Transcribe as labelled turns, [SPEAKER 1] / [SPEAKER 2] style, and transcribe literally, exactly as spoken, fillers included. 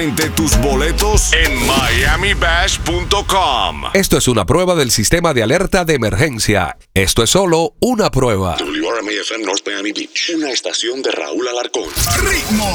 [SPEAKER 1] De tus boletos en miami bash punto com.
[SPEAKER 2] Esto es una prueba del sistema de alerta de emergencia. Esto es solo una prueba.
[SPEAKER 3] W R M A F M North Miami Beach, una estación de Raúl Alarcón.
[SPEAKER 1] Ritmo.